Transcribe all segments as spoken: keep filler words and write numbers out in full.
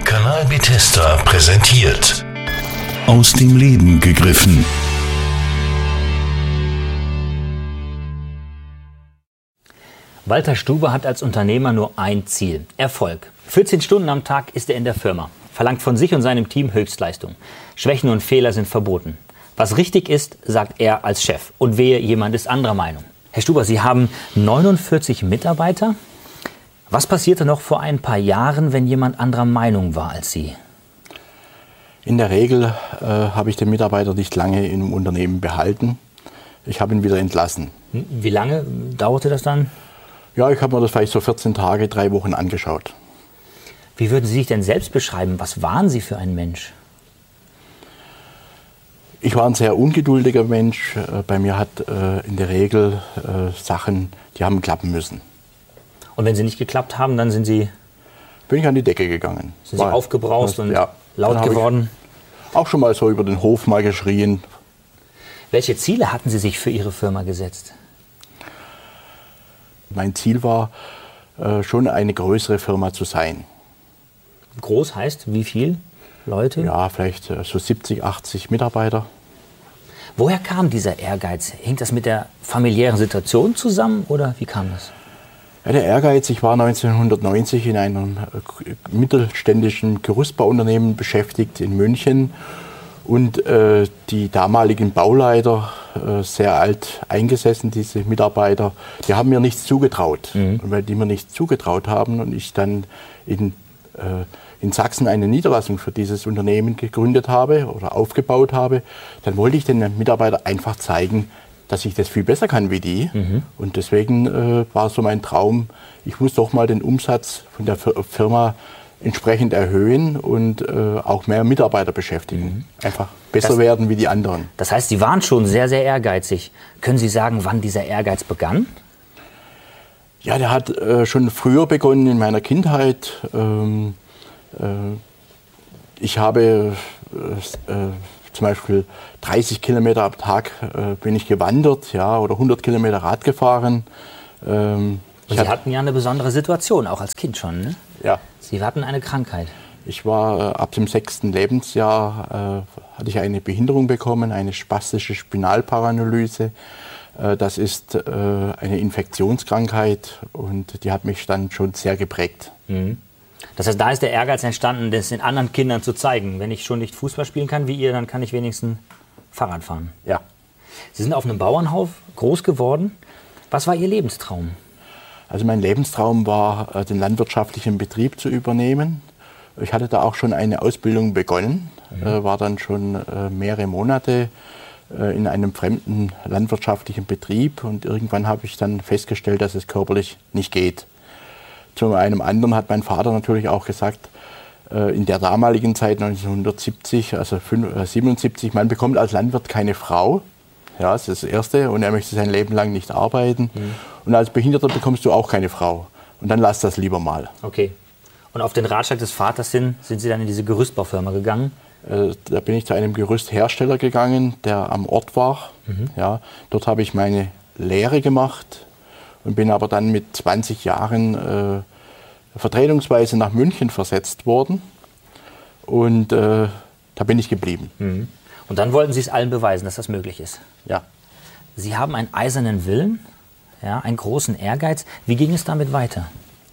Kanal Bethesda präsentiert. Aus dem Leben gegriffen. Walter Stube hat als Unternehmer nur ein Ziel: Erfolg. vierzehn Stunden am Tag ist er in der Firma, verlangt von sich und seinem Team Höchstleistung. Schwächen und Fehler sind verboten. Was richtig ist, sagt er als Chef. Und wehe, jemand ist anderer Meinung. Herr Stuber, Sie haben neunundvierzig Mitarbeiter. Was passierte noch vor ein paar Jahren, wenn jemand anderer Meinung war als Sie? In der Regel äh, habe ich den Mitarbeiter nicht lange im Unternehmen behalten. Ich habe ihn wieder entlassen. Wie lange dauerte das dann? Ja, ich habe mir das vielleicht so vierzehn Tage, drei Wochen angeschaut. Wie würden Sie sich denn selbst beschreiben? Was waren Sie für ein Mensch? Ich war ein sehr ungeduldiger Mensch. Bei mir hat äh, in der Regel äh, Sachen, die haben klappen müssen. Und wenn sie nicht geklappt haben, dann sind Sie, Bin ich an die Decke gegangen. sind Sie War, aufgebraust und ja, laut dann habe geworden? ich Auch schon mal so über den Hof mal geschrien. Welche Ziele hatten Sie sich für Ihre Firma gesetzt? Mein Ziel war, äh, schon eine größere Firma zu sein. Groß heißt wie viel Leute? Ja, vielleicht äh, so siebzig, achtzig Mitarbeiter. Woher kam dieser Ehrgeiz? Hängt das mit der familiären Situation zusammen oder wie kam das? Ja, der Ehrgeiz, ich war neunzehnhundertneunzig in einem äh, mittelständischen Gerüstbauunternehmen beschäftigt in München. Und äh, die damaligen Bauleiter, äh, sehr alt eingesessen, diese Mitarbeiter, die haben mir nichts zugetraut. Mhm. Und weil die mir nichts zugetraut haben und ich dann in, äh, in Sachsen eine Niederlassung für dieses Unternehmen gegründet habe oder aufgebaut habe, dann wollte ich den Mitarbeitern einfach zeigen, dass ich das viel besser kann wie die. Mhm. Und deswegen äh, war so mein Traum, ich muss doch mal den Umsatz von der Firma entsprechend erhöhen und äh, auch mehr Mitarbeiter beschäftigen. Mhm. Einfach besser das, werden wie die anderen. Das heißt, Sie waren schon sehr, sehr ehrgeizig. Können Sie sagen, wann dieser Ehrgeiz begann? Ja, der hat äh, schon früher begonnen in meiner Kindheit. Ähm, äh, ich habe äh, äh, zum Beispiel dreißig Kilometer am Tag äh, bin ich gewandert, ja, oder hundert Kilometer Rad gefahren. Ähm, Und Sie hatten ja eine besondere Situation, auch als Kind schon, ne? Ja. Sie hatten eine Krankheit. Ich war äh, ab dem sechsten Lebensjahr, äh, hatte ich eine Behinderung bekommen, eine spastische Spinalparalyse. Äh, das ist äh, eine Infektionskrankheit und die hat mich dann schon sehr geprägt. Mhm. Das heißt, da ist der Ehrgeiz entstanden, das den anderen Kindern zu zeigen. Wenn ich schon nicht Fußball spielen kann wie ihr, dann kann ich wenigstens Fahrrad fahren. Ja. Sie sind auf einem Bauernhof groß geworden. Was war Ihr Lebenstraum? Also mein Lebenstraum war, den landwirtschaftlichen Betrieb zu übernehmen. Ich hatte da auch schon eine Ausbildung begonnen, mhm. war dann schon mehrere Monate in einem fremden landwirtschaftlichen Betrieb und irgendwann habe ich dann festgestellt, dass es körperlich nicht geht. Zu einem anderen hat mein Vater natürlich auch gesagt, in der damaligen Zeit neunzehnhundertsiebzig, also siebenundsiebzig, man bekommt als Landwirt keine Frau. Ja, das ist das Erste. Und er möchte sein Leben lang nicht arbeiten. Mhm. Und als Behinderter bekommst du auch keine Frau. Und dann lass das lieber mal. Okay. Und auf den Ratschlag des Vaters hin sind Sie dann in diese Gerüstbaufirma gegangen? Äh, da bin ich zu einem Gerüsthersteller gegangen, der am Ort war. Mhm. Ja, dort habe ich meine Lehre gemacht und bin aber dann mit zwanzig Jahren äh, vertretungsweise nach München versetzt worden. Und äh, da bin ich geblieben. Mhm. Und dann wollten Sie es allen beweisen, dass das möglich ist. Ja. Sie haben einen eisernen Willen, ja, einen großen Ehrgeiz. Wie ging es damit weiter?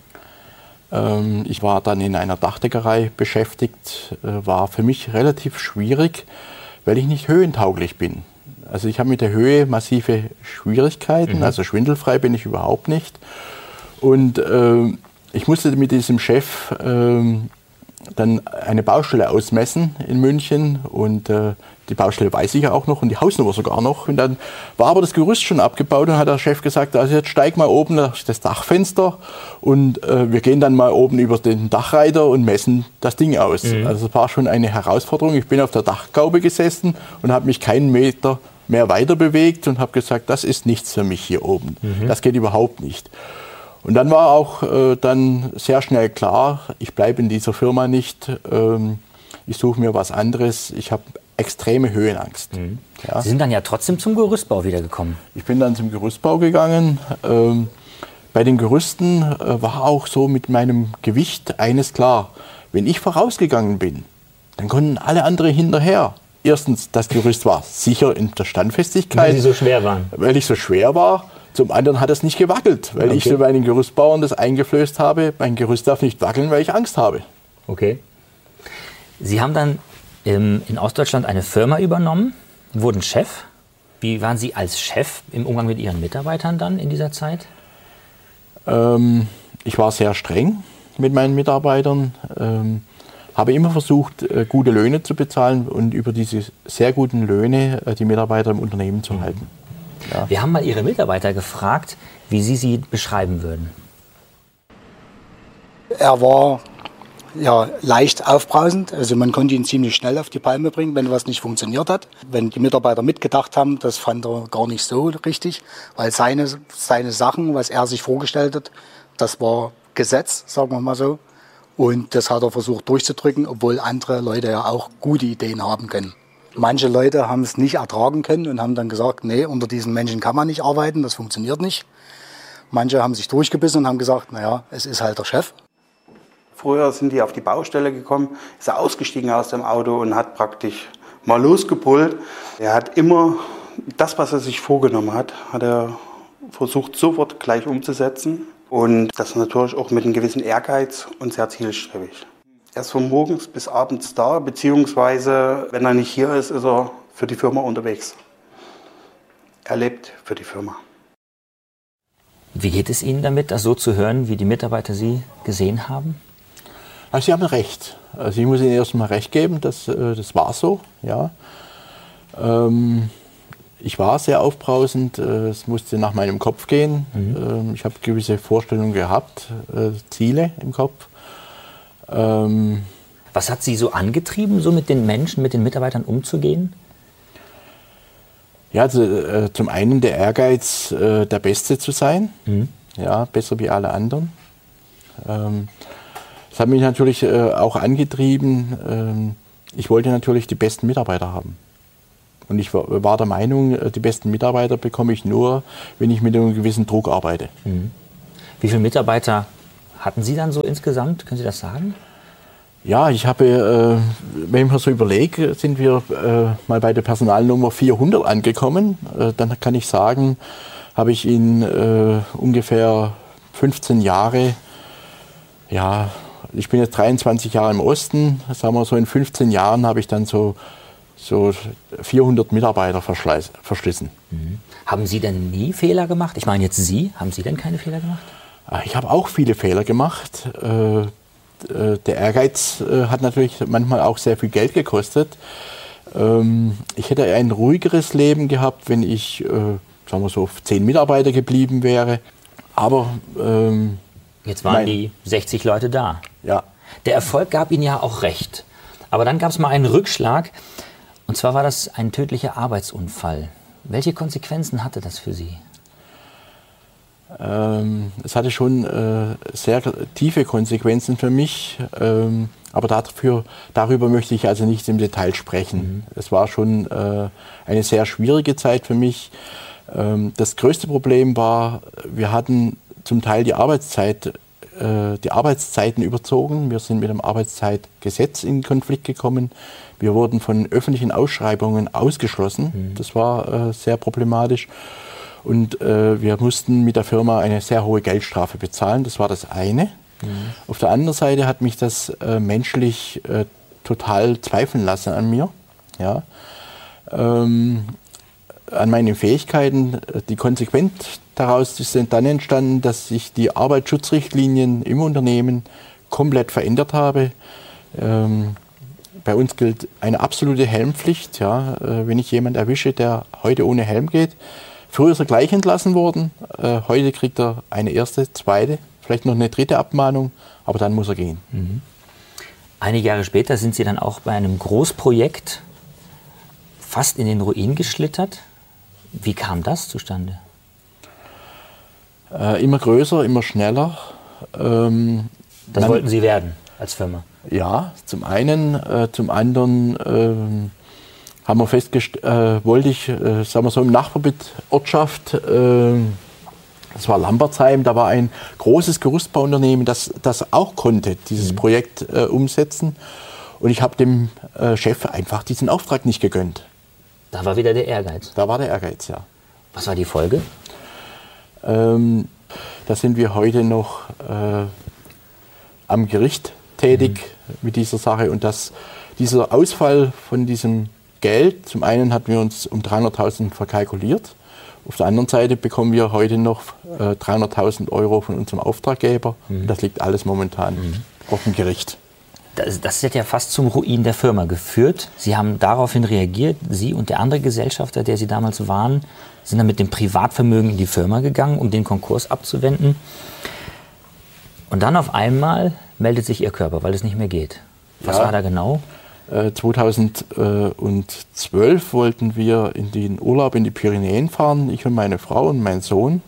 Ähm, ich war dann in einer Dachdeckerei beschäftigt. Äh, war für mich relativ schwierig, weil ich nicht höhentauglich bin. Also ich habe mit der Höhe massive Schwierigkeiten. Mhm. Also schwindelfrei bin ich überhaupt nicht. Und äh, ich musste mit diesem Chef äh, dann eine Baustelle ausmessen in München und äh, die Baustelle weiß ich ja auch noch und die Hausnummer sogar noch. Und dann war aber das Gerüst schon abgebaut und hat der Chef gesagt, also jetzt steig mal oben durch das Dachfenster und äh, wir gehen dann mal oben über den Dachreiter und messen das Ding aus. Mhm. Also es war schon eine Herausforderung. Ich bin auf der Dachgaube gesessen und habe mich keinen Meter mehr weiter bewegt und habe gesagt, das ist nichts für mich hier oben. Mhm. Das geht überhaupt nicht. Und dann war auch äh, dann sehr schnell klar, ich bleibe in dieser Firma nicht, ähm, ich suche mir was anderes, ich habe extreme Höhenangst. Mhm. Ja. Sie sind dann ja trotzdem zum Gerüstbau wiedergekommen. Ich bin dann zum Gerüstbau gegangen. Ähm, bei den Gerüsten äh, war auch so mit meinem Gewicht eines klar. Wenn ich vorausgegangen bin, dann konnten alle anderen hinterher. Erstens, das Gerüst war sicher in der Standfestigkeit. Weil Sie so schwer waren. Weil ich so schwer war. Zum anderen hat es nicht gewackelt, weil Okay. ich so bei den Gerüstbauern das eingeflößt habe, mein Gerüst darf nicht wackeln, weil ich Angst habe. Okay. Sie haben dann ähm, in Ostdeutschland eine Firma übernommen, wurden Chef. Wie waren Sie als Chef im Umgang mit Ihren Mitarbeitern dann in dieser Zeit? Ähm, ich war sehr streng mit meinen Mitarbeitern, ähm, habe immer versucht, äh, gute Löhne zu bezahlen und über diese sehr guten Löhne äh, die Mitarbeiter im Unternehmen zu halten. Ja. Wir haben mal Ihre Mitarbeiter gefragt, wie Sie sie beschreiben würden. Er war ja, leicht aufbrausend, also man konnte ihn ziemlich schnell auf die Palme bringen, wenn was nicht funktioniert hat. Wenn die Mitarbeiter mitgedacht haben, das fand er gar nicht so richtig, weil seine, seine Sachen, was er sich vorgestellt hat, das war Gesetz, sagen wir mal so. Und das hat er versucht durchzudrücken, obwohl andere Leute ja auch gute Ideen haben können. Manche Leute haben es nicht ertragen können und haben dann gesagt, nee, unter diesen Menschen kann man nicht arbeiten, das funktioniert nicht. Manche haben sich durchgebissen und haben gesagt, naja, es ist halt der Chef. Früher sind die auf die Baustelle gekommen, ist er ausgestiegen aus dem Auto und hat praktisch mal losgepullt. Er hat immer das, was er sich vorgenommen hat, hat er versucht sofort gleich umzusetzen. Und das natürlich auch mit einem gewissen Ehrgeiz und sehr zielstrebig. Er ist von morgens bis abends da, beziehungsweise wenn er nicht hier ist, ist er für die Firma unterwegs. Er lebt für die Firma. Wie geht es Ihnen damit, das so zu hören, wie die Mitarbeiter Sie gesehen haben? Also Sie haben recht. Also ich muss Ihnen erst mal recht geben, das, äh, das war so. Ja. Ähm, ich war sehr aufbrausend, äh, es musste nach meinem Kopf gehen. Mhm. Ähm, ich habe gewisse Vorstellungen gehabt, äh, Ziele im Kopf. Ähm, Was hat Sie so angetrieben, so mit den Menschen, mit den Mitarbeitern umzugehen? Ja, also, äh, zum einen der Ehrgeiz, äh, der Beste zu sein. Mhm. Ja, besser wie alle anderen. Ähm, das hat mich natürlich äh, auch angetrieben. Ähm, ich wollte natürlich die besten Mitarbeiter haben. Und ich war, war der Meinung, die besten Mitarbeiter bekomme ich nur, wenn ich mit einem gewissen Druck arbeite. Mhm. Wie viele Mitarbeiter hatten Sie dann so insgesamt? Können Sie das sagen? Ja, ich habe, äh, wenn ich mir so überlege, sind wir äh, mal bei der Personalnummer vierhundert angekommen. Äh, dann kann ich sagen, habe ich in äh, ungefähr fünfzehn Jahre, ja, ich bin jetzt dreiundzwanzig Jahre im Osten, sagen wir so in fünfzehn Jahren habe ich dann so, so vierhundert Mitarbeiter verschlissen. Mhm. Haben Sie denn nie Fehler gemacht? Ich meine jetzt Sie, haben Sie denn keine Fehler gemacht? Ich habe auch viele Fehler gemacht. Äh, Der Ehrgeiz äh, hat natürlich manchmal auch sehr viel Geld gekostet. Ähm, ich hätte ein ruhigeres Leben gehabt, wenn ich, äh, sagen wir so, auf zehn Mitarbeiter geblieben wäre. Aber ähm, jetzt waren mein, die sechzig Leute da. Ja. Der Erfolg gab Ihnen ja auch recht. Aber dann gab es mal einen Rückschlag. Und zwar war das ein tödlicher Arbeitsunfall. Welche Konsequenzen hatte das für Sie? Ähm, es hatte schon äh, sehr tiefe Konsequenzen für mich, ähm, aber dafür, darüber möchte ich also nicht im Detail sprechen. Mhm. Es war schon äh, eine sehr schwierige Zeit für mich. Ähm, das größte Problem war, wir hatten zum Teil die Arbeitszeit, äh, die Arbeitszeiten überzogen. Wir sind mit dem Arbeitszeitgesetz in Konflikt gekommen. Wir wurden von öffentlichen Ausschreibungen ausgeschlossen. Mhm. Das war äh, sehr problematisch. Und äh, wir mussten mit der Firma eine sehr hohe Geldstrafe bezahlen. Das war das eine. Mhm. Auf der anderen Seite hat mich das äh, menschlich äh, total zweifeln lassen an mir. Ja. Ähm, an meinen Fähigkeiten. Die Konsequenz daraus sind dann entstanden, dass ich die Arbeitsschutzrichtlinien im Unternehmen komplett verändert habe. Ähm, bei uns gilt eine absolute Helmpflicht. Ja. Äh, wenn ich jemanden erwische, der heute ohne Helm geht, früher ist er gleich entlassen worden, äh, heute kriegt er eine erste, zweite, vielleicht noch eine dritte Abmahnung, aber dann muss er gehen. Mhm. Einige Jahre später sind Sie dann auch bei einem Großprojekt fast in den Ruin geschlittert. Wie kam das zustande? Äh, immer größer, immer schneller. Ähm, das man, wollten Sie werden als Firma? Ja, zum einen, äh, zum anderen ähm, haben wir festgestellt, äh, wollte ich, äh, sagen wir so, im Nachbarortschaft äh, Das war Lambertsheim, da war ein großes Gerüstbauunternehmen, das das auch konnte, dieses mhm. Projekt äh, umsetzen. Und ich habe dem äh, Chef einfach diesen Auftrag nicht gegönnt. Da war wieder der Ehrgeiz. Da war der Ehrgeiz, ja. Was war die Folge? Ähm, da sind wir heute noch äh, am Gericht tätig mhm. mit dieser Sache. Und das, dieser Ausfall von diesem Geld, zum einen hatten wir uns um dreihunderttausend verkalkuliert. Auf der anderen Seite bekommen wir heute noch äh, dreihunderttausend Euro von unserem Auftraggeber. Mhm. Das liegt alles momentan mhm. auf dem Gericht. Das, das hat ja fast zum Ruin der Firma geführt. Sie haben daraufhin reagiert. Sie und der andere Gesellschafter, der Sie damals waren, sind dann mit dem Privatvermögen in die Firma gegangen, um den Konkurs abzuwenden. Und dann auf einmal meldet sich Ihr Körper, weil es nicht mehr geht. Was ja. war da genau? Äh, zweitausendzwölf wollten wir in den Urlaub in die Pyrenäen fahren, ich und meine Frau und mein Sohn.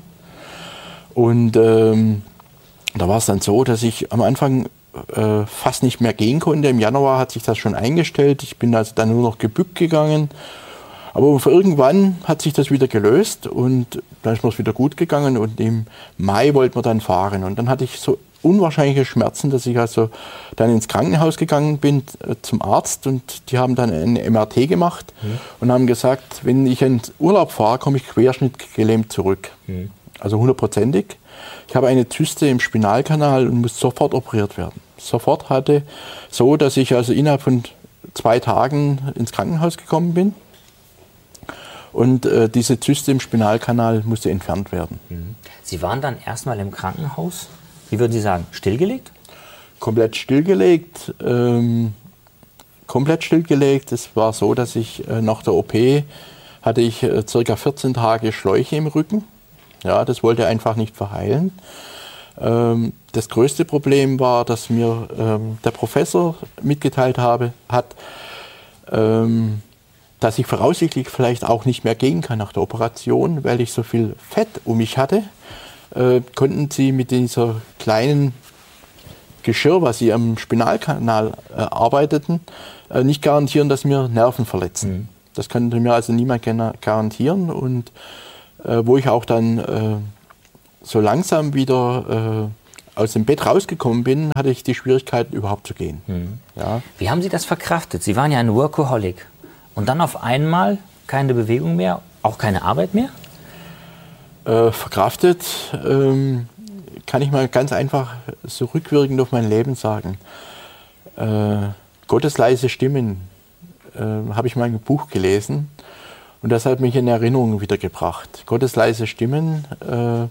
Und ähm, da war es dann so, dass ich am Anfang äh, fast nicht mehr gehen konnte. Im Januar hat sich das schon eingestellt. Ich bin also dann nur noch gebückt gegangen. Aber irgendwann hat sich das wieder gelöst und dann ist mir es wieder gut gegangen. Und im Mai wollten wir dann fahren. Und dann hatte ich so unwahrscheinliche Schmerzen, dass ich also dann ins Krankenhaus gegangen bin, äh, zum Arzt. Und die haben dann ein M R T gemacht mhm. und haben gesagt, wenn ich in Urlaub fahre, komme ich querschnittgelähmt zurück. Mhm. Also hundertprozentig. Ich habe eine Zyste im Spinalkanal und muss sofort operiert werden. Sofort hatte, so dass ich also innerhalb von zwei Tagen ins Krankenhaus gekommen bin. Und äh, diese Zyste im Spinalkanal musste entfernt werden. Sie waren dann erstmal im Krankenhaus, wie würden Sie sagen, stillgelegt? Komplett stillgelegt. Ähm, komplett stillgelegt. Es war so, dass ich äh, nach der O P hatte ich äh, circa vierzehn Tage Schläuche im Rücken. Ja, das wollte einfach nicht verheilen. Ähm, das größte Problem war, dass mir ähm, der Professor mitgeteilt habe, hat, ähm, dass ich voraussichtlich vielleicht auch nicht mehr gehen kann nach der Operation, weil ich so viel Fett um mich hatte. Äh, konnten sie mit dieser kleinen Geschirr, was sie am Spinalkanal äh, arbeiteten, äh, nicht garantieren, dass mir Nerven verletzen. Mhm. Das konnte mir also niemand garantieren. Und äh, wo ich auch dann äh, so langsam wieder äh, aus dem Bett rausgekommen bin, hatte ich die Schwierigkeiten, überhaupt zu gehen. Mhm. Ja. Wie haben Sie das verkraftet? Sie waren ja ein Workaholic. Und dann auf einmal keine Bewegung mehr, auch keine Arbeit mehr? Äh, verkraftet ähm, kann ich mal ganz einfach so rückwirkend auf mein Leben sagen. Äh, Gottes leise Stimmen äh, habe ich mal in einem Buch gelesen und das hat mich in Erinnerung wiedergebracht. Gottes leise Stimmen äh,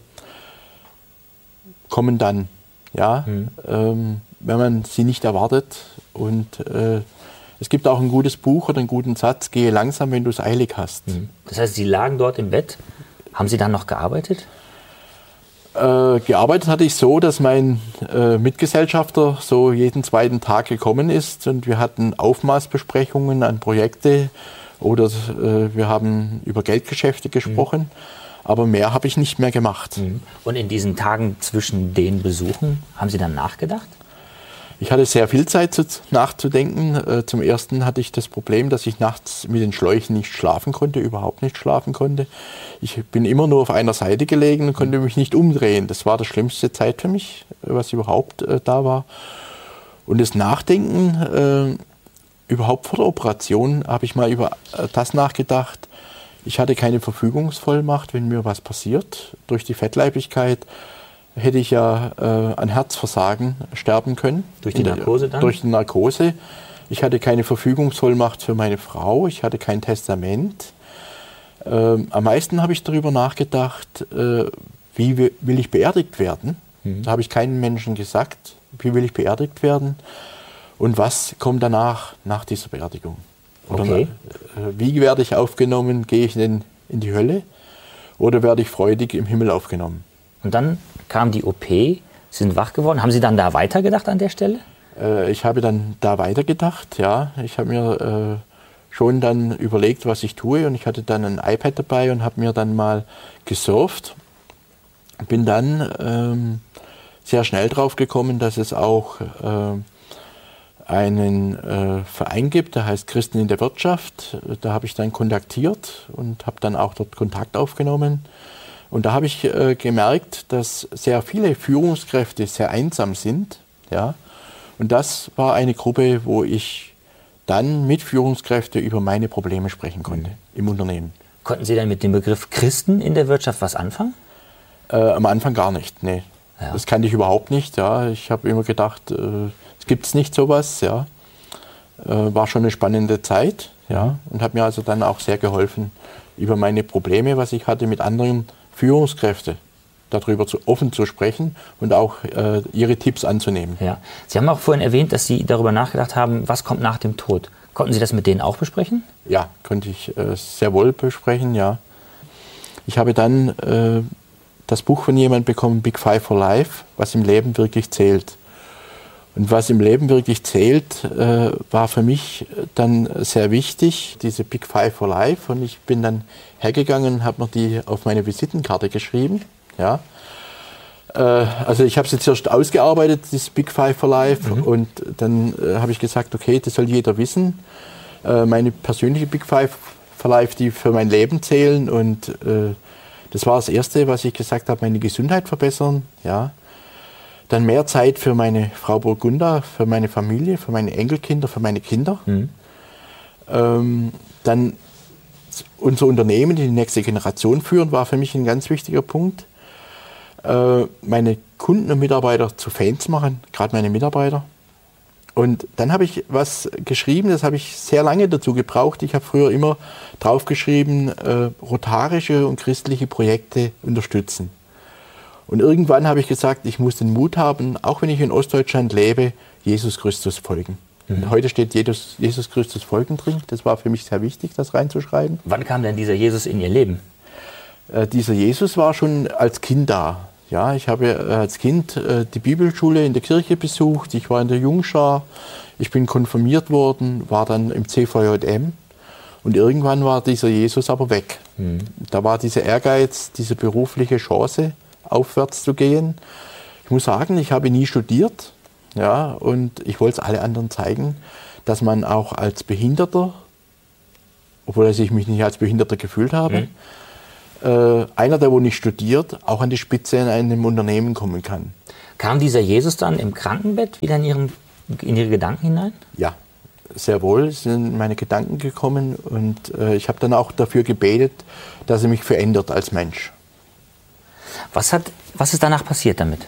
kommen dann, ja, mhm. ähm, wenn man sie nicht erwartet. Und äh, es gibt auch ein gutes Buch oder einen guten Satz, gehe langsam, wenn du es eilig hast. Mhm. Das heißt, Sie lagen dort im Bett. Haben Sie dann noch gearbeitet? Äh, gearbeitet hatte ich so, dass mein äh, Mitgesellschafter so jeden zweiten Tag gekommen ist und wir hatten Aufmaßbesprechungen an Projekte oder äh, wir haben über Geldgeschäfte gesprochen, mhm. aber mehr habe ich nicht mehr gemacht. Mhm. Und in diesen Tagen zwischen den Besuchen, haben Sie dann nachgedacht? Ich hatte sehr viel Zeit zu, nachzudenken. Äh, zum Ersten hatte ich das Problem, dass ich nachts mit den Schläuchen nicht schlafen konnte, überhaupt nicht schlafen konnte. Ich bin immer nur auf einer Seite gelegen und konnte mich nicht umdrehen. Das war die schlimmste Zeit für mich, was überhaupt äh, da war. Und das Nachdenken, äh, überhaupt vor der Operation, habe ich mal über äh, das nachgedacht. Ich hatte keine Verfügungsvollmacht, wenn mir was passiert. Durch die Fettleibigkeit hätte ich ja äh, an Herzversagen sterben können. Durch die Narkose dann? Durch die Narkose. Ich hatte keine Verfügungsvollmacht für meine Frau, ich hatte kein Testament. Ähm, am meisten habe ich darüber nachgedacht, äh, wie will ich beerdigt werden. Mhm. Da habe ich keinem Menschen gesagt, wie will ich beerdigt werden und was kommt danach, nach dieser Beerdigung. Oder okay. äh, wie werde ich aufgenommen, gehe ich denn in die Hölle oder werde ich freudig im Himmel aufgenommen. Und dann kam die O P, Sie sind wach geworden. Haben Sie dann da weitergedacht an der Stelle? Äh, ich habe dann da weitergedacht, ja. Ich habe mir äh, schon dann überlegt, was ich tue. Und ich hatte dann ein iPad dabei und habe mir dann mal gesurft. Bin dann ähm, sehr schnell drauf gekommen, dass es auch äh, einen äh, Verein gibt, der heißt Christen in der Wirtschaft. Da habe ich dann kontaktiert und habe dann auch dort Kontakt aufgenommen. Und da habe ich äh, gemerkt, dass sehr viele Führungskräfte sehr einsam sind. Ja? Und das war eine Gruppe, wo ich dann mit Führungskräften über meine Probleme sprechen konnte im Unternehmen. Konnten Sie dann mit dem Begriff Christen in der Wirtschaft was anfangen? Äh, am Anfang gar nicht, nee. Ja. Das kannte ich überhaupt nicht. Ja. Ich habe immer gedacht, äh, es gibt nicht sowas. Ja. Äh, war schon eine spannende Zeit, ja. Und hat mir also dann auch sehr geholfen, über meine Probleme, was ich hatte, mit anderen Führungskräften darüber zu, offen zu sprechen und auch äh, ihre Tipps anzunehmen. Ja. Sie haben auch vorhin erwähnt, dass Sie darüber nachgedacht haben, was kommt nach dem Tod. Konnten Sie das mit denen auch besprechen? Ja, konnte ich äh, sehr wohl besprechen, ja. Ich habe dann äh, das Buch von jemandem bekommen, Big Five for Life, was im Leben wirklich zählt. Und was im Leben wirklich zählt, äh, war für mich dann sehr wichtig, diese Big Five for Life. Und ich bin dann hergegangen und habe mir die auf meine Visitenkarte geschrieben. Ja. Äh, also ich habe es jetzt erst ausgearbeitet, dieses Big Five for Life. Mhm. Und dann äh, habe ich gesagt, okay, das soll jeder wissen. Äh, meine persönliche Big Five for Life, die für mein Leben zählen. Und äh, das war das Erste, was ich gesagt habe, meine Gesundheit verbessern. Ja. Dann mehr Zeit für meine Frau Burgunda, für meine Familie, für meine Enkelkinder, für meine Kinder. Mhm. Ähm, dann unser Unternehmen, die nächste Generation führen, war für mich ein ganz wichtiger Punkt. Äh, meine Kunden und Mitarbeiter zu Fans machen, gerade meine Mitarbeiter. Und dann habe ich was geschrieben, das habe ich sehr lange dazu gebraucht. Ich habe früher immer draufgeschrieben, äh, rotarische und christliche Projekte unterstützen. Und irgendwann habe ich gesagt, ich muss den Mut haben, auch wenn ich in Ostdeutschland lebe, Jesus Christus folgen. Mhm. Und heute steht Jesus, Jesus Christus folgen drin. Das war für mich sehr wichtig, das reinzuschreiben. Wann kam denn dieser Jesus in Ihr Leben? Äh, dieser Jesus war schon als Kind da. Ja, ich habe äh, als Kind äh, die Bibelschule in der Kirche besucht. Ich war in der Jungschar. Ich bin konfirmiert worden, war dann im C V J M. Und irgendwann war dieser Jesus aber weg. Mhm. Da war dieser Ehrgeiz, diese berufliche Chance, aufwärts zu gehen. Ich muss sagen, ich habe nie studiert, ja, und ich wollte es alle anderen zeigen, dass man auch als Behinderter, obwohl ich mich nicht als Behinderter gefühlt habe, mhm. äh, einer, der wo nicht studiert, auch an die Spitze in einem Unternehmen kommen kann. Kam dieser Jesus dann im Krankenbett wieder in, Ihren, in Ihre Gedanken hinein? Ja, sehr wohl sind meine Gedanken gekommen und äh, ich habe dann auch dafür gebetet, dass er mich verändert als Mensch. Was, hat, was ist danach passiert damit?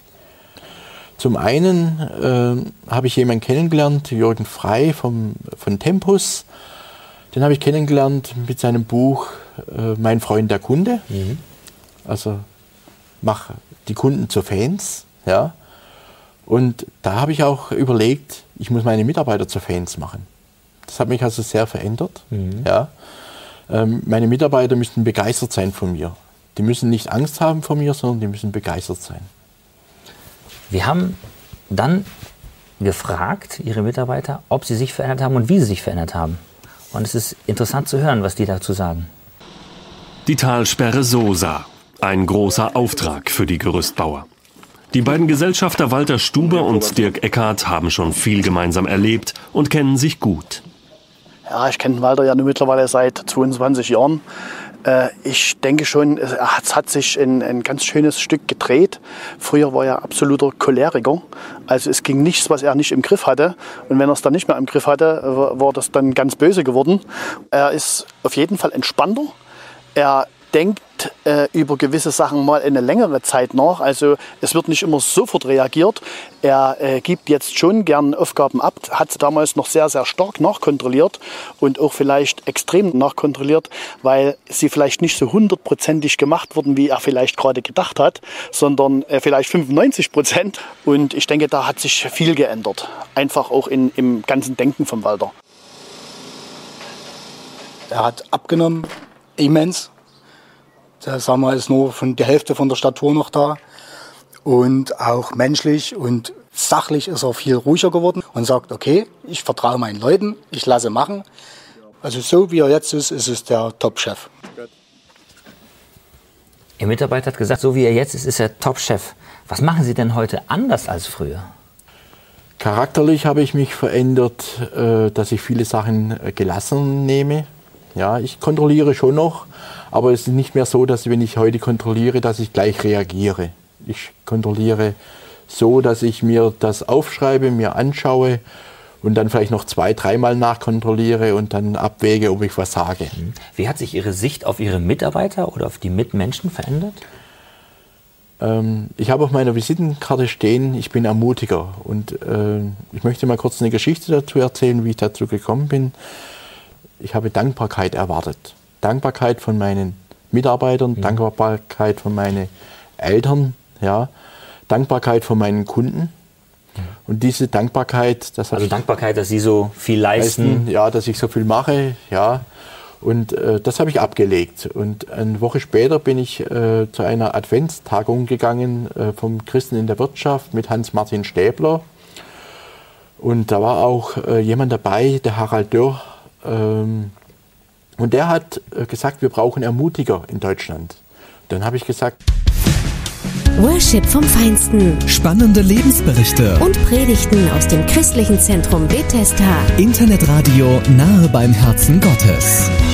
Zum einen äh, habe ich jemanden kennengelernt, Jürgen Frey vom, von Tempus. Den habe ich kennengelernt mit seinem Buch äh, Mein Freund der Kunde. Mhm. Also mach die Kunden zu Fans. Ja. Und da habe ich auch überlegt, ich muss meine Mitarbeiter zu Fans machen. Das hat mich also sehr verändert. Mhm. Ja. Ähm, meine Mitarbeiter müssen begeistert sein von mir. Die müssen nicht Angst haben vor mir, sondern die müssen begeistert sein. Wir haben dann gefragt, Ihre Mitarbeiter, ob sie sich verändert haben und wie sie sich verändert haben. Und es ist interessant zu hören, was die dazu sagen. Die Talsperre Sosa. Ein großer Auftrag für die Gerüstbauer. Die beiden Gesellschafter Walter Stuber und Dirk Eckhardt haben schon viel gemeinsam erlebt und kennen sich gut. Ja, ich kenne Walter ja nun mittlerweile seit zweiundzwanzig Jahren. Ich denke schon, es hat sich ein, ein ganz schönes Stück gedreht. Früher war er absoluter Choleriker. Also es ging nichts, was er nicht im Griff hatte. Und wenn er es dann nicht mehr im Griff hatte, war das dann ganz böse geworden. Er ist auf jeden Fall entspannter. Er denkt äh, über gewisse Sachen mal eine längere Zeit nach. Also es wird nicht immer sofort reagiert. Er äh, gibt jetzt schon gern Aufgaben ab, hat sie damals noch sehr, sehr stark nachkontrolliert und auch vielleicht extrem nachkontrolliert, weil sie vielleicht nicht so hundertprozentig gemacht wurden, wie er vielleicht gerade gedacht hat, sondern äh, vielleicht fünfundneunzig Prozent. Und ich denke, da hat sich viel geändert. Einfach auch in, im ganzen Denken von Walter. Er hat abgenommen, immens. Der sagen wir, ist nur von der Hälfte von der Statur noch da. Und auch menschlich und sachlich ist er viel ruhiger geworden und sagt, okay, ich vertraue meinen Leuten, ich lasse machen. Also so wie er jetzt ist, ist es der Top-Chef. Ihr Mitarbeiter hat gesagt, so wie er jetzt ist, ist er Top-Chef. Was machen Sie denn heute anders als früher? Charakterlich habe ich mich verändert, dass ich viele Sachen gelassen nehme. Ja, ich kontrolliere schon noch, Aber es ist nicht mehr so, dass wenn ich heute kontrolliere, dass ich gleich reagiere. Ich kontrolliere so, dass ich mir das aufschreibe, mir anschaue und dann vielleicht noch zwei, dreimal nachkontrolliere und dann abwäge, ob ich was sage. Wie hat sich Ihre Sicht auf Ihre Mitarbeiter oder auf die Mitmenschen verändert? Ähm, ich habe auf meiner Visitenkarte stehen, ich bin Ermutiger. Und äh, ich möchte mal kurz eine Geschichte dazu erzählen, wie ich dazu gekommen bin. Ich habe Dankbarkeit erwartet. Dankbarkeit von meinen Mitarbeitern, mhm. Dankbarkeit von meinen Eltern, ja, Dankbarkeit von meinen Kunden. Und diese Dankbarkeit, das also Dankbarkeit, dass Sie so viel leisten, leisten, ja, dass ich so viel mache, ja, und äh, das habe ich abgelegt. Und eine Woche später bin ich äh, zu einer Adventstagung gegangen äh, vom Christen in der Wirtschaft mit Hans-Martin Stäbler. Und da war auch äh, jemand dabei, der Harald Dürr, ähm, und der hat äh, gesagt, wir brauchen Ermutiger in Deutschland. Dann habe ich gesagt, Worship vom Feinsten. Spannende Lebensberichte. Und Predigten aus dem christlichen Zentrum Bethesda. Internetradio nahe beim Herzen Gottes.